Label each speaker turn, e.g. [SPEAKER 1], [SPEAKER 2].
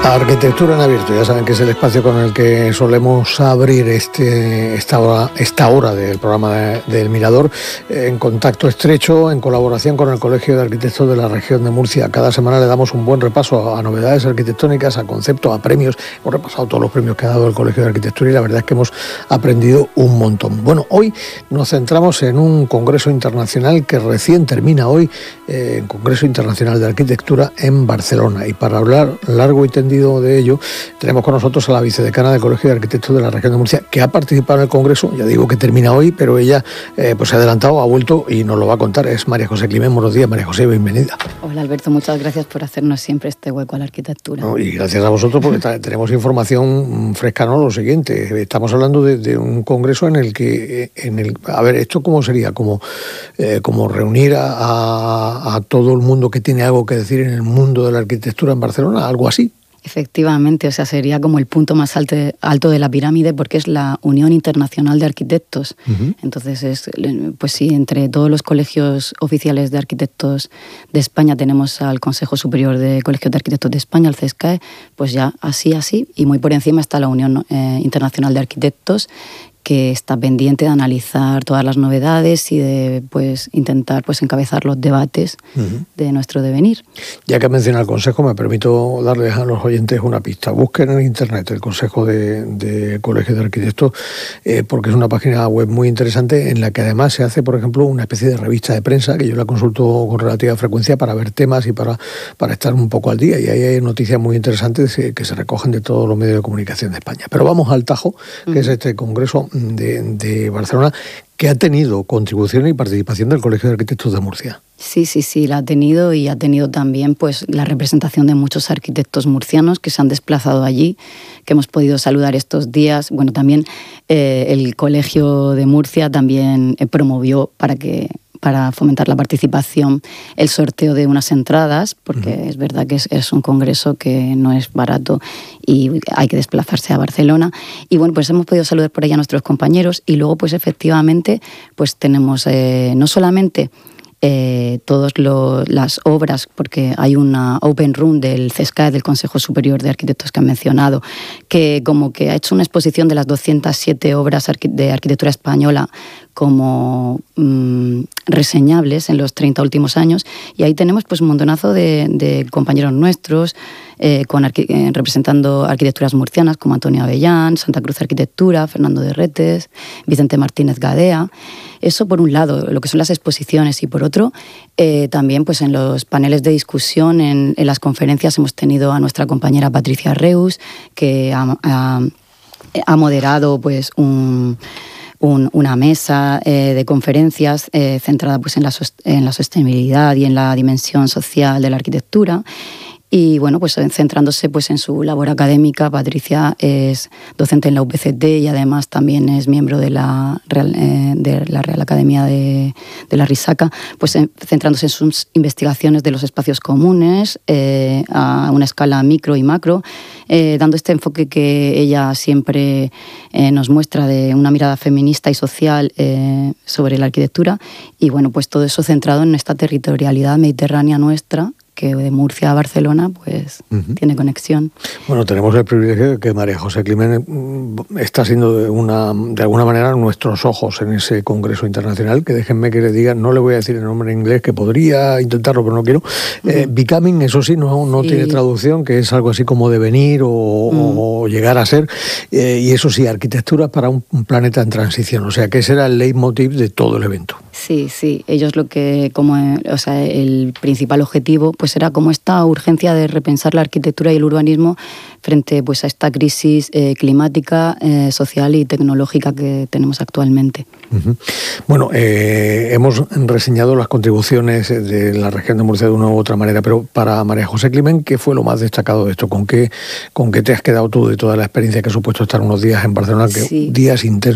[SPEAKER 1] Arquitectura en Abierto, ya saben que es el espacio con el que solemos abrir esta hora del programa del Mirador, en contacto estrecho, en colaboración con el Colegio de Arquitectos de la región de Murcia. Cada semana le damos un buen repaso a novedades arquitectónicas, a conceptos, a premios. Hemos repasado todos los premios que ha dado el Colegio de Arquitectura y la verdad es que hemos aprendido un montón. Bueno, hoy nos centramos en un congreso internacional que recién termina hoy, el Congreso Internacional de Arquitectura en Barcelona. Y para hablar largo y tendido de ello, tenemos con nosotros a la vicedecana del Colegio de Arquitectos de la región de Murcia, que ha participado en el Congreso. Ya digo que termina hoy, pero ella pues se ha adelantado, ha vuelto y nos lo va a contar. Es María José Climent. Buenos días, María José, bienvenida.
[SPEAKER 2] Hola, Alberto, muchas gracias por hacernos siempre este hueco a la arquitectura.
[SPEAKER 1] No, y gracias a vosotros porque tenemos información fresca, ¿no? Lo siguiente, estamos hablando de un congreso en el que, a ver, ¿esto cómo sería? Como reunir a todo el mundo que tiene algo que decir en el mundo de la arquitectura en Barcelona, algo así.
[SPEAKER 2] Efectivamente, o sea, sería como el punto más alto de la pirámide porque es la Unión Internacional de Arquitectos. Uh-huh. Entonces, pues sí, entre todos los colegios oficiales de arquitectos de España tenemos al Consejo Superior de Colegios de Arquitectos de España, el CESCAE, pues ya así, y muy por encima está la Unión Internacional de Arquitectos, que está pendiente de analizar todas las novedades y de intentar encabezar los debates de nuestro devenir.
[SPEAKER 1] Ya que menciona el Consejo, me permito darles a los oyentes una pista. Busquen en Internet el Consejo de Colegios de Arquitectos, porque es una página web muy interesante en la que además se hace, por ejemplo, una especie de revista de prensa, que yo la consulto con relativa frecuencia para ver temas y para estar un poco al día. Y ahí hay noticias muy interesantes que se recogen de todos los medios de comunicación de España. Pero vamos al Tajo, que es este Congreso de Barcelona, que ha tenido contribución y participación del Colegio de Arquitectos de Murcia.
[SPEAKER 2] Sí, la ha tenido, y ha tenido también la representación de muchos arquitectos murcianos que se han desplazado allí, que hemos podido saludar estos días. Bueno, también el Colegio de Murcia también promovió para fomentar la participación, el sorteo de unas entradas, porque es verdad que es un congreso que no es barato y hay que desplazarse a Barcelona. Y bueno, pues hemos podido saludar por ahí a nuestros compañeros y luego pues efectivamente pues tenemos no solamente todas las obras, porque hay una open room del CESCAE, del Consejo Superior de Arquitectos que han mencionado, que como que ha hecho una exposición de las 207 obras de arquitectura española como reseñables en los 30 últimos años, y ahí tenemos pues un montonazo de compañeros nuestros representando arquitecturas murcianas como Antonio Avellán, Santa Cruz Arquitectura, Fernando de Retes, Vicente Martínez Gadea. Eso por un lado, lo que son las exposiciones, y por otro también pues en los paneles de discusión, en las conferencias hemos tenido a nuestra compañera Patricia Reus, que ha moderado pues una mesa de conferencias centrada pues en la sostenibilidad y en la dimensión social de la arquitectura. Y bueno, pues centrándose pues en su labor académica, Patricia es docente en la UPCT y además también es miembro de la Real Academia de la Risaca, pues centrándose en sus investigaciones de los espacios comunes a una escala micro y macro, dando este enfoque que ella siempre nos muestra de una mirada feminista y social sobre la arquitectura. Y bueno, pues todo eso centrado en esta territorialidad mediterránea nuestra, que de Murcia a Barcelona pues tiene conexión.
[SPEAKER 1] Bueno, tenemos el privilegio de que María José Climent está siendo de alguna manera nuestros ojos en ese Congreso Internacional, que déjenme que le diga, no le voy a decir el nombre en inglés, que podría intentarlo, pero no quiero. Becoming, eso sí, no tiene traducción, que es algo así como devenir o llegar a ser, y eso sí, arquitectura para un planeta en transición, o sea, que ese era el leitmotiv de todo el evento.
[SPEAKER 2] Sí, ellos el principal objetivo pues era como esta urgencia de repensar la arquitectura y el urbanismo frente pues a esta crisis climática, social y tecnológica que tenemos actualmente.
[SPEAKER 1] Uh-huh. Bueno, hemos reseñado las contribuciones de la región de Murcia de una u otra manera, pero para María José Climent, ¿qué fue lo más destacado de esto? ¿Con qué te has quedado tú de toda la experiencia que ha supuesto estar unos días en Barcelona, días intensos